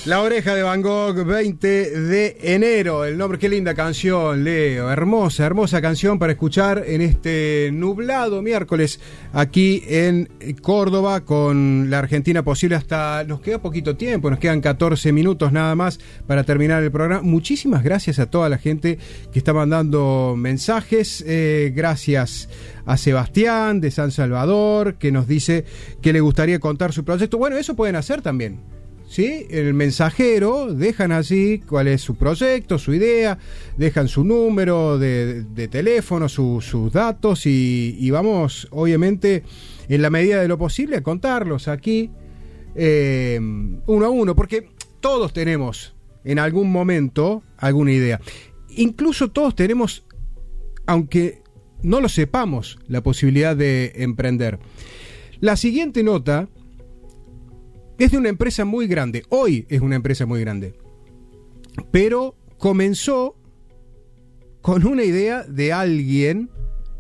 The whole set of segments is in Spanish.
La Oreja de Van Gogh, 20 de enero. El nombre, qué linda canción, Leo. Hermosa, hermosa canción para escuchar en este nublado miércoles aquí en Córdoba, con la Argentina posible hasta... Nos queda poquito tiempo, nos quedan 14 minutos nada más para terminar el programa. Muchísimas gracias a toda la gente que está mandando mensajes. Gracias a Sebastián de San Salvador, que nos dice que le gustaría contar su proyecto. Bueno, eso pueden hacer también, ¿sí? El mensajero, dejan así cuál es su proyecto, su idea, dejan su número de teléfono, sus datos y vamos, obviamente, en la medida de lo posible, a contarlos aquí uno a uno, porque todos tenemos en algún momento alguna idea. Incluso todos tenemos, aunque no lo sepamos, la posibilidad de emprender. La siguiente nota es de una empresa muy grande. Hoy es una empresa muy grande. Pero comenzó con una idea de alguien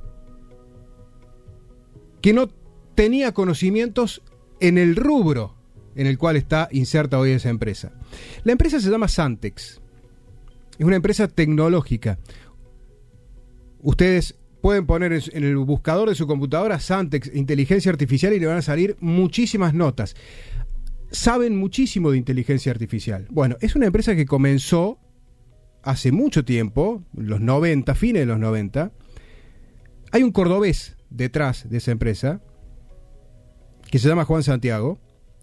que no tenía conocimientos en el rubro en el cual está inserta hoy esa empresa. La empresa se llama Santex. Es una empresa tecnológica. Ustedes pueden poner en el buscador de su computadora Santex inteligencia artificial y le van a salir muchísimas notas. Saben muchísimo de inteligencia artificial. Bueno, es una empresa que comenzó hace mucho tiempo, los 90, fines de los 90. Hay un cordobés detrás de esa empresa que se llama Juan Santiago,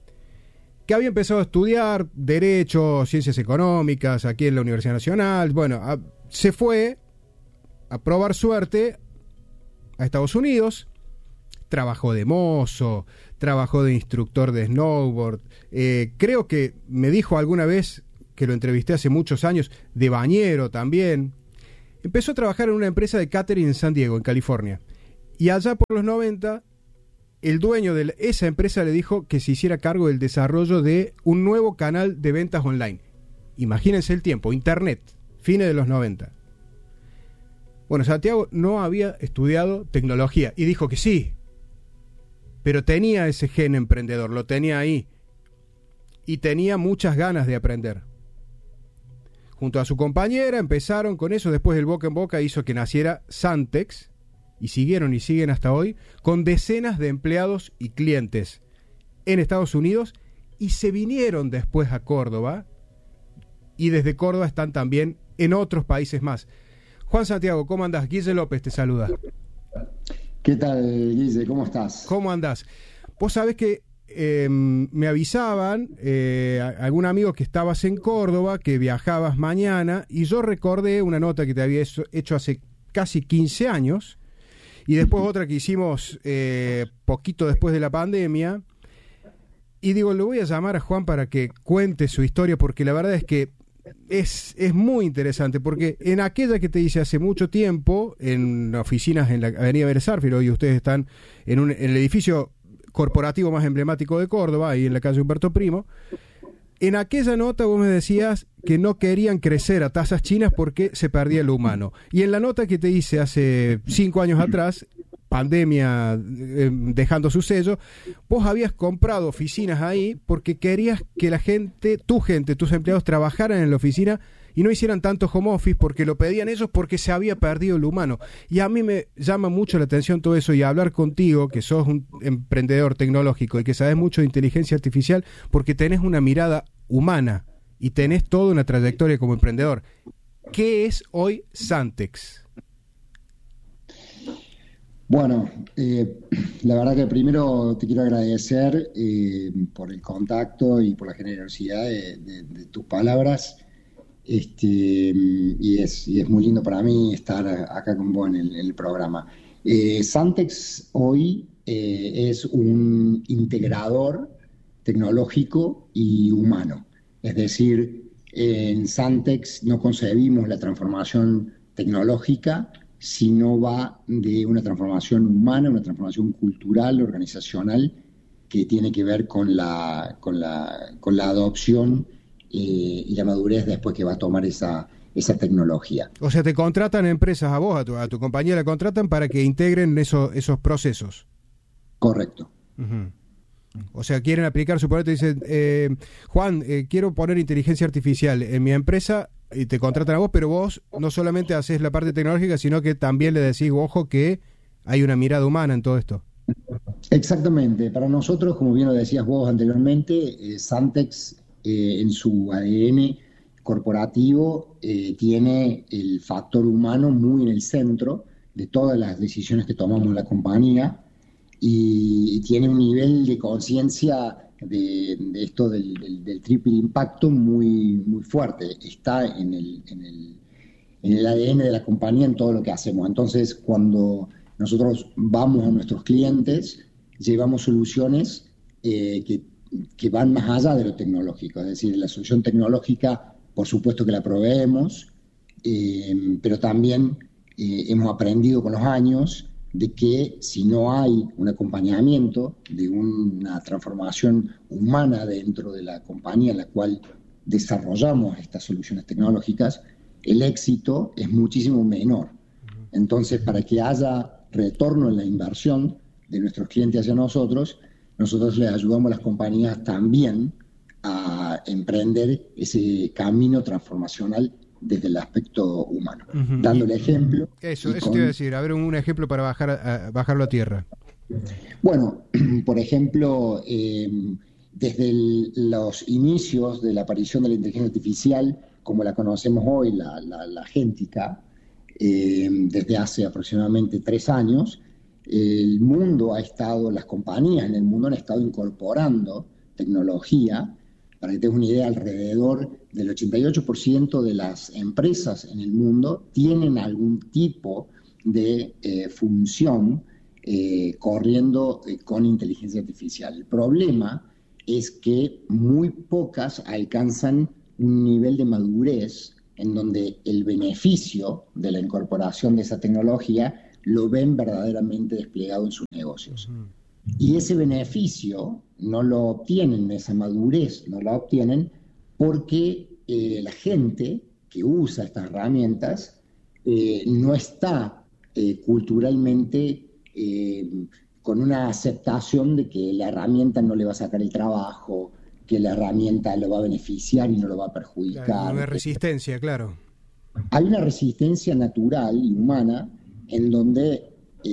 que había empezado a estudiar Derecho, Ciencias Económicas aquí en la Universidad Nacional. Bueno, se fue a probar suerte a Estados Unidos. Trabajó de mozo, trabajó de instructor de snowboard, creo que me dijo alguna vez, que lo entrevisté hace muchos años, de bañero también. Empezó a trabajar en una empresa de catering en San Diego, en California, y allá por los 90 el dueño de esa empresa le dijo que se hiciera cargo del desarrollo de un nuevo canal de ventas online. Imagínense el tiempo, internet, fines de los 90. Bueno, Santiago no había estudiado tecnología y dijo que sí, pero tenía ese gen emprendedor, lo tenía ahí. Y tenía muchas ganas de aprender. Junto a su compañera empezaron con eso, después del boca en boca hizo que naciera Santex, y siguieron y siguen hasta hoy, con decenas de empleados y clientes en Estados Unidos, y se vinieron después a Córdoba, y desde Córdoba están también en otros países más. Juan Santiago, ¿cómo andás? Guille López te saluda. ¿Qué tal, Guille? ¿Cómo estás? ¿Cómo andás? Vos sabés que me avisaban algún amigo que estabas en Córdoba, que viajabas mañana, y yo recordé una nota que te había hecho hace casi 15 años, y después otra que hicimos poquito después de la pandemia, y digo, le voy a llamar a Juan para que cuente su historia, porque la verdad es que es muy interesante, porque en aquella que te hice hace mucho tiempo, en oficinas en la Avenida Vélez Sarsfield, hoy ustedes están en el edificio corporativo más emblemático de Córdoba, ahí en la calle Humberto Primo. En aquella nota vos me decías que no querían crecer a tasas chinas porque se perdía lo humano. Y en la nota que te hice hace 5 años atrás, pandemia dejando su sello, vos habías comprado oficinas ahí porque querías que la gente, tus empleados trabajaran en la oficina y no hicieran tanto home office porque lo pedían ellos, porque se había perdido lo humano. Y a mí me llama mucho la atención todo eso, y hablar contigo, que sos un emprendedor tecnológico y que sabes mucho de inteligencia artificial, porque tenés una mirada humana y tenés toda una trayectoria como emprendedor. ¿Qué es hoy Santex? Bueno, la verdad que primero te quiero agradecer por el contacto y por la generosidad de tus palabras. Y es muy lindo para mí estar acá con vos en el programa. Santex hoy es un integrador tecnológico y humano. Es decir, en Santex no concebimos la transformación tecnológica, sino va de una transformación humana, una transformación cultural, organizacional, que tiene que ver con la adopción y la madurez después que va a tomar esa tecnología. O sea, te contratan empresas a vos, a tu compañía la contratan para que integren esos procesos. Correcto. Uh-huh. O sea, quieren aplicar, suponete, dicen, Juan, quiero poner inteligencia artificial en mi empresa y te contratan a vos, pero vos no solamente haces la parte tecnológica, sino que también le decís, ojo, que hay una mirada humana en todo esto. Exactamente. Para nosotros, como bien lo decías vos anteriormente, Santex en su ADN corporativo tiene el factor humano muy en el centro de todas las decisiones que tomamos en la compañía y tiene un nivel de conciencia de esto del triple impacto muy fuerte. Está en el ADN de la compañía en todo lo que hacemos. Entonces, cuando nosotros vamos a nuestros clientes, llevamos soluciones que van más allá de lo tecnológico. Es decir, la solución tecnológica, por supuesto que la proveemos, pero también hemos aprendido con los años de que si no hay un acompañamiento de una transformación humana dentro de la compañía en la cual desarrollamos estas soluciones tecnológicas, el éxito es muchísimo menor. Entonces, para que haya retorno en la inversión de nuestros clientes hacia nosotros les ayudamos a las compañías también a emprender ese camino transformacional desde el aspecto humano, dándole ejemplo. Eso te iba a decir, a ver un ejemplo para bajarlo a tierra. Bueno, por ejemplo, desde los inicios de la aparición de la inteligencia artificial, como la conocemos hoy, la agéntica, desde hace aproximadamente 3 años, las compañías en el mundo han estado incorporando tecnología. Para que tengas una idea, alrededor del 88% de las empresas en el mundo tienen algún tipo de función corriendo con inteligencia artificial. El problema es que muy pocas alcanzan un nivel de madurez en donde el beneficio de la incorporación de esa tecnología lo ven verdaderamente desplegado en sus negocios. Y ese beneficio no lo obtienen, esa madurez no la obtienen porque la gente que usa estas herramientas no está culturalmente con una aceptación de que la herramienta no le va a sacar el trabajo, que la herramienta lo va a beneficiar y no lo va a perjudicar. Claro, una resistencia, claro. Hay una resistencia natural y humana en donde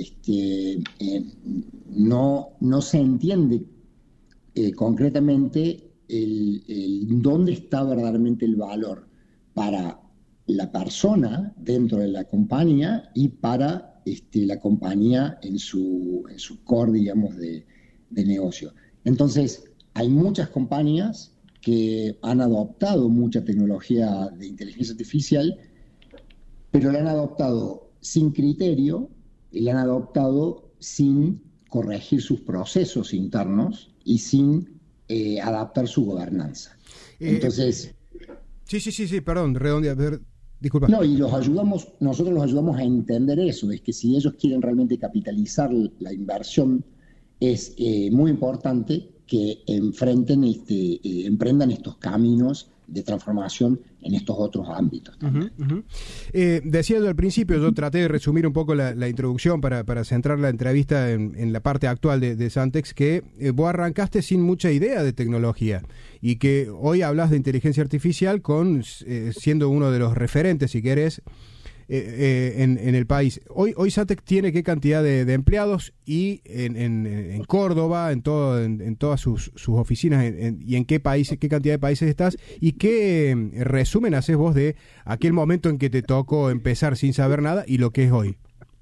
no se entiende concretamente dónde está verdaderamente el valor para la persona dentro de la compañía y para la compañía en su core, digamos, de negocio. Entonces, hay muchas compañías que han adoptado mucha tecnología de inteligencia artificial, pero la han adoptado sin criterio y la han adoptado sin corregir sus procesos internos y sin adaptar su gobernanza. Entonces... Sí, perdón, redondea, disculpa. No, y nosotros los ayudamos a entender eso, es que si ellos quieren realmente capitalizar la inversión, es muy importante que emprendan estos caminos de transformación en estos otros ámbitos también. Decía yo al principio, yo traté de resumir un poco la introducción para centrar la entrevista en la parte actual de Santex, que vos arrancaste sin mucha idea de tecnología y que hoy hablas de inteligencia artificial siendo uno de los referentes, si querés, en el país. Hoy Santex tiene qué cantidad de empleados y en Córdoba, en todas sus oficinas, y en qué cantidad de países estás, y qué resumen haces vos de aquel momento en que te tocó empezar sin saber nada y lo que es hoy.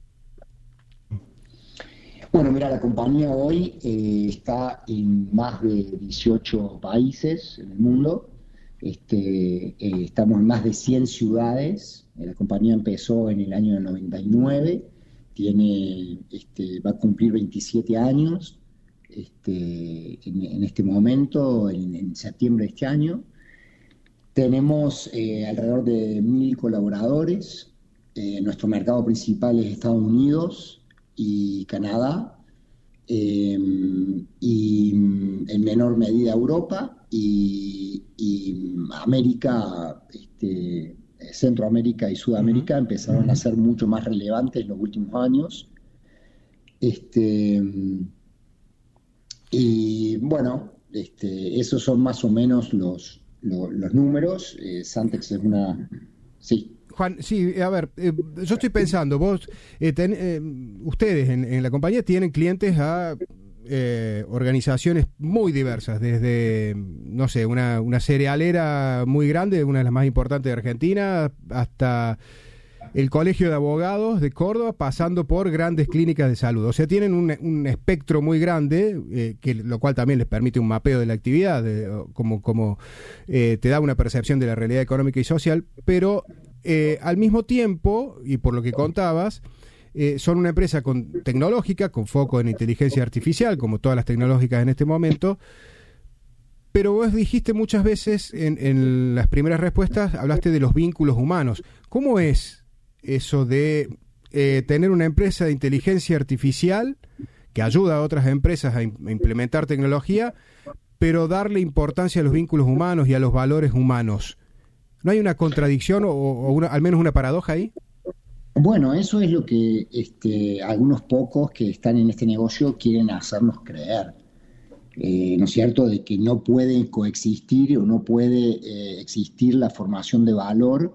Bueno, mira, la compañía hoy está en más de 18 países en el mundo. Estamos en más de 100 ciudades. La compañía empezó en el año 99, va a cumplir 27 años en este momento, en septiembre de este año. Tenemos alrededor de 1.000 colaboradores. Nuestro mercado principal es Estados Unidos y Canadá, y en menor medida Europa y América, Centroamérica y Sudamérica empezaron a ser mucho más relevantes en los últimos años. Y bueno, esos son más o menos los números. Santex es una... Sí. Juan, sí, a ver, yo estoy pensando, ustedes en la compañía tienen clientes a organizaciones muy diversas, desde, no sé, una cerealera muy grande, una de las más importantes de Argentina, hasta el Colegio de Abogados de Córdoba, pasando por grandes clínicas de salud. O sea, tienen un espectro muy grande, lo cual también les permite un mapeo de la actividad, como te da una percepción de la realidad económica y social, pero al mismo tiempo, y por lo que contabas, son una empresa tecnológica, con foco en inteligencia artificial, como todas las tecnológicas en este momento, pero vos dijiste muchas veces en las primeras respuestas, hablaste de los vínculos humanos. ¿Cómo es eso de tener una empresa de inteligencia artificial que ayuda a otras empresas a implementar tecnología, pero darle importancia a los vínculos humanos y a los valores humanos? ¿No hay una contradicción o al menos una paradoja ahí? Bueno, eso es lo que algunos pocos que están en este negocio quieren hacernos creer, ¿no es cierto?, de que no puede coexistir o no puede existir la formación de valor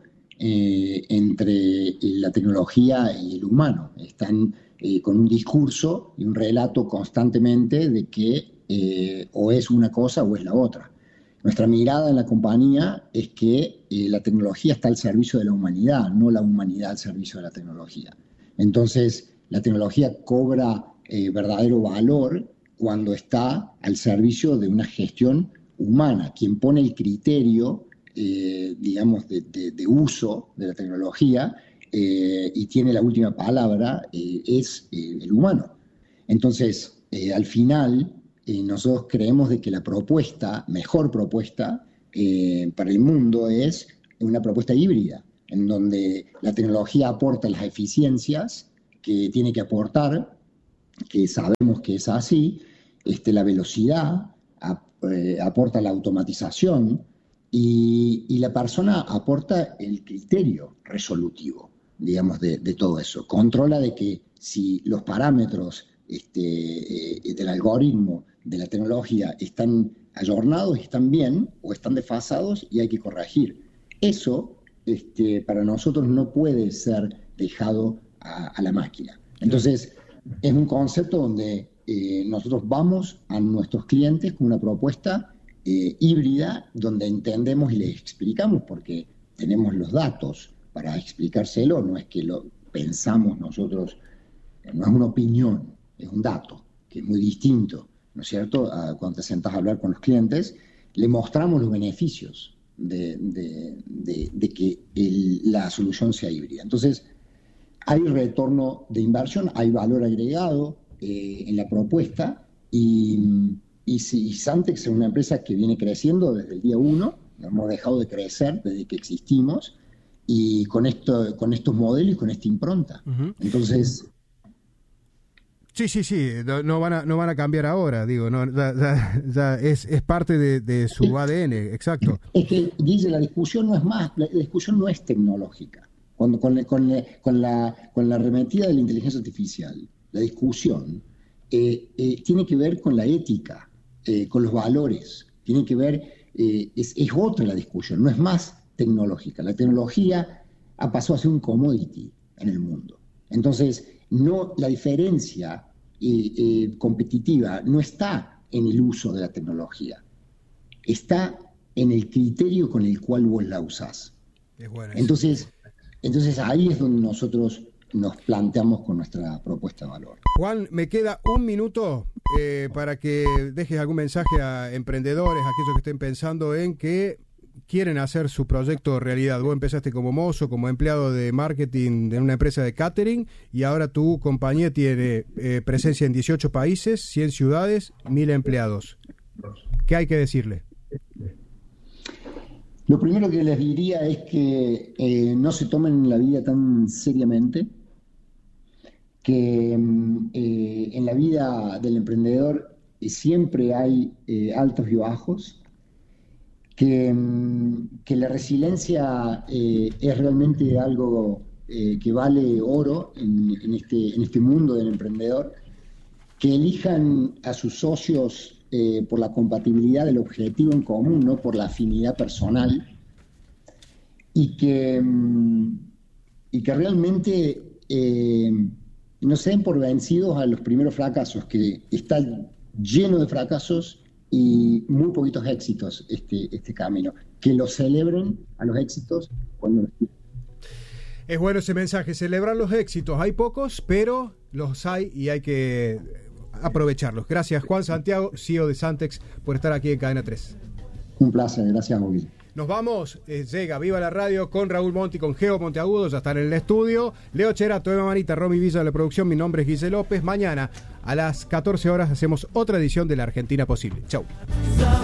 entre la tecnología y el humano. Están con un discurso y un relato constantemente de que o es una cosa o es la otra. Nuestra mirada en la compañía es que la tecnología está al servicio de la humanidad, no la humanidad al servicio de la tecnología. Entonces, la tecnología cobra verdadero valor cuando está al servicio de una gestión humana. Quien pone el criterio, digamos, de uso de la tecnología y tiene la última palabra es el humano. Entonces, al final... nosotros creemos de que la mejor propuesta para el mundo es una propuesta híbrida, en donde la tecnología aporta las eficiencias que tiene que aportar, que sabemos que es así, la velocidad, aporta la automatización y la persona aporta el criterio resolutivo, digamos, de todo eso. Controla de que si los parámetros del algoritmo, de la tecnología, están ayornados, están bien o están desfasados y hay que corregir. Eso para nosotros no puede ser dejado a la máquina. Entonces, es un concepto donde nosotros vamos a nuestros clientes con una propuesta híbrida, donde entendemos y les explicamos, porque tenemos los datos para explicárselo, no es que lo pensamos nosotros, no es una opinión, es un dato, que es muy distinto, ¿no es cierto? Cuando te sentás a hablar con los clientes, le mostramos los beneficios de que la solución sea híbrida. Entonces, hay retorno de inversión, hay valor agregado en la propuesta y Santex es una empresa que viene creciendo desde el día 1, no hemos dejado de crecer desde que existimos y con estos modelos y con esta impronta. Uh-huh. Entonces... Sí, no van a cambiar ahora, digo, no, ya es parte de su ADN, exacto. Es que, Guille, la discusión no es tecnológica. Con la arremetida de la inteligencia artificial, la discusión tiene que ver con la ética, con los valores, tiene que ver, es otra la discusión, no es más tecnológica. La tecnología ha pasado a ser un commodity en el mundo. Entonces, no, la diferencia competitiva no está en el uso de la tecnología, está en el criterio con el cual vos la usás. Entonces ahí es donde nosotros nos planteamos con nuestra propuesta de valor. Juan, me queda un minuto para que dejes algún mensaje a emprendedores, a aquellos que estén pensando en que quieren hacer su proyecto realidad. Vos empezaste como mozo, como empleado de marketing de una empresa de catering y ahora tu compañía tiene presencia en 18 países, 100 ciudades, 1000 empleados. ¿Qué hay que decirle? Lo primero que les diría es que no se tomen la vida tan seriamente, que en la vida del emprendedor siempre hay altos y bajos, que la resiliencia es realmente algo que vale oro en este mundo del emprendedor que elijan a sus socios por la compatibilidad del objetivo en común, no por la afinidad personal, y que realmente no se den por vencidos a los primeros fracasos, que está lleno de fracasos y muy poquitos éxitos este camino. Que lo celebren a los éxitos cuando los tienen. Es bueno ese mensaje, celebrar los éxitos. Hay pocos, pero los hay y hay que aprovecharlos. Gracias, Juan Santiago, CEO de Santex, por estar aquí en Cadena 3. Un placer, gracias, Bobby. Nos vamos, llega Viva la Radio con Raúl Monti, con Geo Monteagudo, ya están en el estudio. Leo Cherato, Eva Manita, Romy Villa de la producción, mi nombre es Guille López. Mañana a las 14 horas hacemos otra edición de La Argentina Posible. Chau.